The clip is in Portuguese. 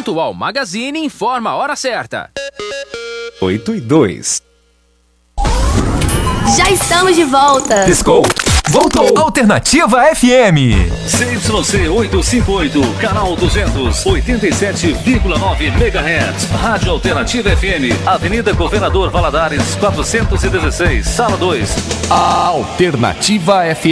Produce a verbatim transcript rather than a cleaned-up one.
Pontual Magazine informa a hora certa. oito e dois. Já estamos de volta. Piscou. Voltou. Alternativa F M. C Y C oitocentos e cinquenta e oito, canal duzentos, oitenta e sete vírgula nove megahertz. Rádio Alternativa F M, Avenida Governador Valadares, quatrocentos e dezesseis, Sala dois. Alternativa F M.